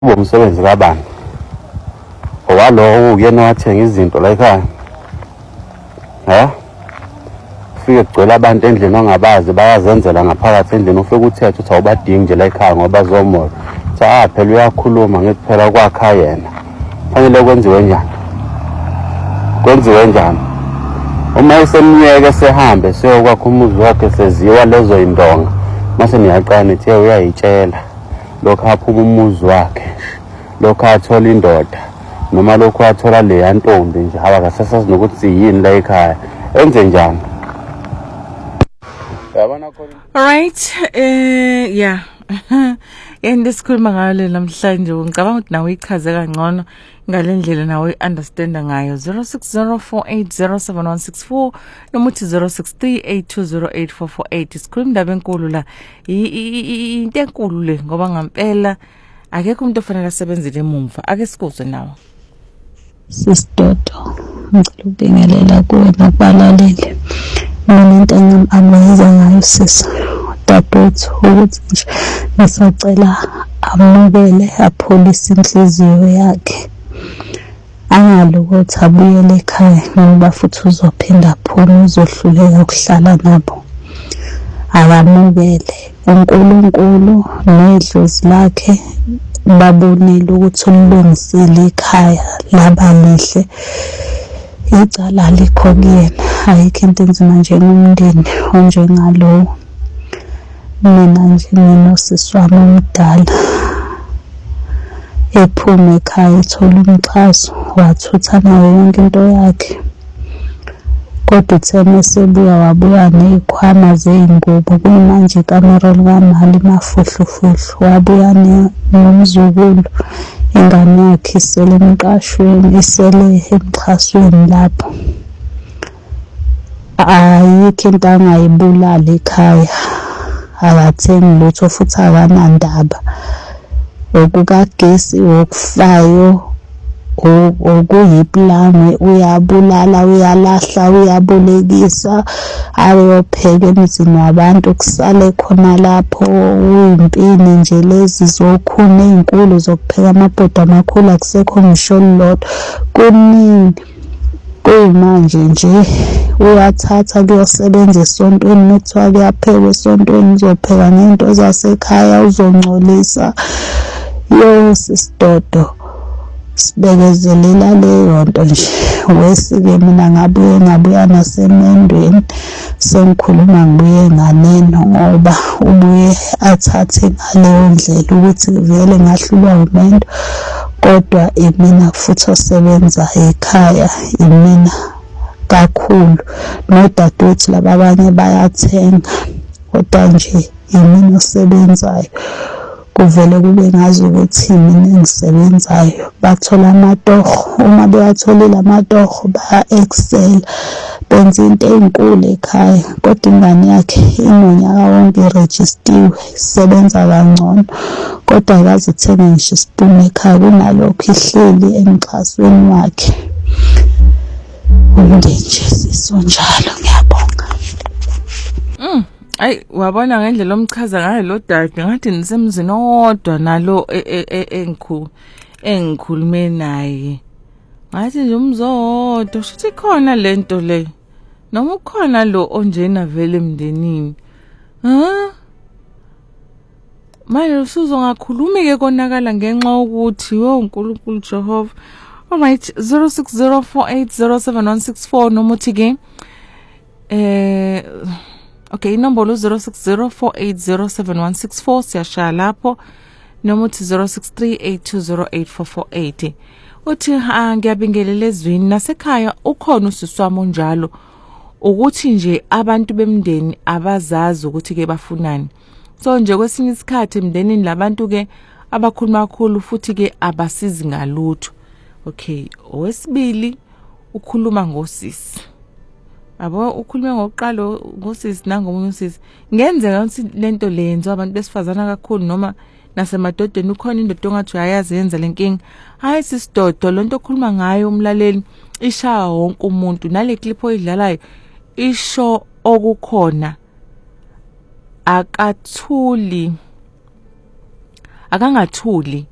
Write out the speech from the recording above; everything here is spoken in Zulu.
Umsebenzi kabani owalo uyena wathenga izinto la ekhaya ufike kugcwele abantu endlini ongabazi bayazenzela ngaphakathi endlini ufike uthethe uthi awubadingi nje la ekhaya ngoba zomoya phela uyakhuluma ngithi phela kwakha yena fanele kwenziwe njani uma esemnyeke sehambe seyokwakha umuzi wakhe seziwa lezo indonga mase niyaqala nithi uyayitshela lokho aphuma umuzi wakhe lokho athola indoda noma lokho athola le yantombi nje abakasasazi nokuthi yini la ekhaya enze njani yabona khona. All right, yeah. Yendisikhuluma ngayo namhlanje ngicabanga ukuthi nawe ichaze kangcono ngalendlela nawe understand ngayo 0604807164 noma uthi 0638208448 isikhuluma indaba enkulu la into enkulu le ngoba ngempela akekho umuntu ofanele asebenzele emumva ake sikuzwe nawe Sistodo ngicela ukubingelela kuwe nakubalaleli mina into engiyamaza ngayo sisi dadewethu ukuthi nje ngisacela amukele apholise inhliziyo yakhe angalu ukuthi abuyele ekhaya ngoba futhi uzophinda phuma uzohluleka ukuhlala nabo akamukele uNkulunkulu nedlozi lakhe babonile ukuthi ulungisile ikhaya laba lihle icala likho kuyena ayikho into enzima njengomndeni onjengalo mina nje nginosisi wami omdala ephume ekhaya ethola umxhaso wathutha nayo yonke into yakhe kodwa utheme sebuya wabuya nezikhwama zeingubo kumanje ikamera likamali mafuhlufuhlu wabuya nomzukulu ingane yakhe isele emqashweni isele emxhasweni lapho ayikho into angayibulala ekhaya akathengi lutho futhi akanandaba okukagesi okufayo okuyiplane uyabulala uyalahla uyabolekisa ayopheka emizini wabantu kusale khona lapho uyimpini nje lezi zokhuna ezinkulu zokupheka amabhodo amakhulu akusekho ngisho lodwa kuningi manje nje uyathatha kuyosebenza esontweni nethiwa kuyaphekwa esontweni uzopheka ngento zasekhaya uzongcolisa yo sisidodo sibekezelela leyo nto nje wesike mina ngabuya nasemendweni sengikhuluma ngibuye nganeno ngoba ubuye athathe ngaleyo ndlela ukuthi vele ngahlulwa umendo kodwa imina futhi osebenza ekhaya imina kakhulu nodadewethu laba abanye bayathenga kodwa nje imina osebenzayo kuvele kube ngazi ukuthi mina engisebenzayo bathola amatoho uma bewatholile amatoho ba-excel benza into ezinkulu ekhaya kodwa ingane yakhe inonyaka wonke irejistiwe isebenza kangcono kodwa akaze ithenge ngisho isipuni ekhaya kunalokho ihleli emxhasweni wakhe umndeni nje sisonjalo ngiyabonga. Ay wabona ngendlela omchaza ngayo lo dade ngathi nisemzini odwa nalo engikhulume naye ngathi nje umzodwa shuthi khona lento le noma ukhona lo onjena vele emndenini manje usuzongakhulumi ke konakala ngenxa ukuthi uNkulunkulu Jehova. All right 0604807164 noma uthi ke okay, inombolo 0604807164 siyashaya lapho noma uthi 0638208448 uthi ngiyabingelela ezwini nasekhaya ukhona usisi wami onjalo ukuthi nje abantu bemndeni abazazi ukuthi ke bafunani so nje kwesinye isikhathi emndenini labantu ke abakhuluma kakhulu futhi ke abasizi ngalutho. Okay, owesibili ukhuluma ngosisi abo ukhulume ngoqalo ngosisi nangomunye usisi ngenzeka ukuthi lento lenzo abantu besifazana kakhulu noma nasemadodeni ukhona indoda ongathi uyayazi yenza lenkinga hayi sisidodo lonto okhuluma ngayo umlaleli ishaya wonke umuntu nale clip oyidlalayo isho okukhona akangathuli